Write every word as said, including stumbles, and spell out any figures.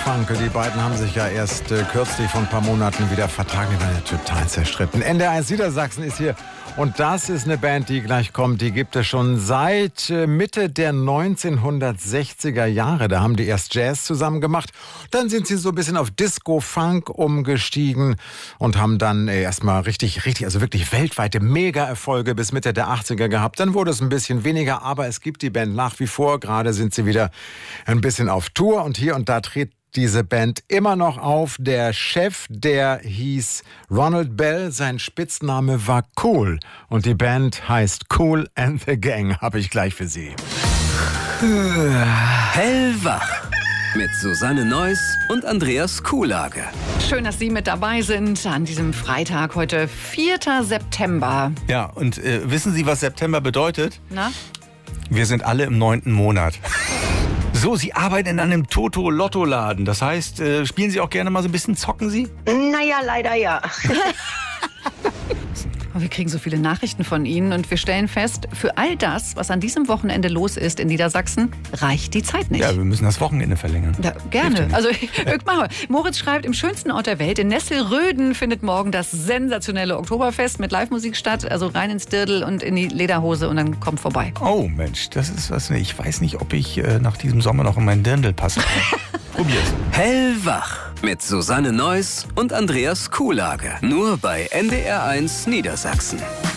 Garfunkel. Die beiden haben sich ja erst äh, kürzlich vor ein paar Monaten wieder vertragen. Die waren ja total zerstritten. N D R eins Niedersachsen ist hier. Und das ist eine Band, die gleich kommt. Die gibt es schon seit äh, Mitte der neunzehnhundertsechziger Jahre. Da haben die erst Jazz zusammen gemacht. Dann sind sie so ein bisschen auf Disco-Funk umgestiegen und haben dann äh, erstmal richtig, richtig, also wirklich weltweite Mega-Erfolge bis Mitte der achtziger gehabt. Dann wurde es ein bisschen weniger, aber es gibt die Band nach wie vor. Gerade sind sie wieder ein bisschen auf Tour und hier und da tritt diese Band immer noch auf. Der Chef, der hieß Ronald Bell, sein Spitzname war Cool. Und die Band heißt Kool and the Gang, habe ich gleich für Sie. Hellwach mit Susanne Neuss und Andreas Kuhlage. Schön, dass Sie mit dabei sind an diesem Freitag, heute vierter September. Ja, und äh, wissen Sie, was September bedeutet? Na? Wir sind alle im neunten Monat. So, Sie arbeiten in einem Toto-Lotto-Laden. Das heißt, äh, spielen Sie auch gerne mal so ein bisschen, zocken Sie? Naja, leider ja. Wir kriegen so viele Nachrichten von Ihnen und wir stellen fest, für all das, was an diesem Wochenende los ist in Niedersachsen, reicht die Zeit nicht. Ja, wir müssen das Wochenende verlängern. Ja, gerne. Also, machen wir. Moritz schreibt, im schönsten Ort der Welt, in Nesselröden, findet morgen das sensationelle Oktoberfest mit Live-Musik statt. Also rein ins Dirndl und in die Lederhose und dann kommt vorbei. Oh Mensch, das ist was. Ich weiß nicht, ob ich äh, nach diesem Sommer noch in meinen Dirndl passe. Probier's. Hellwach mit Susanne Neuss und Andreas Kuhlage. Nur bei N D R eins Niedersachsen.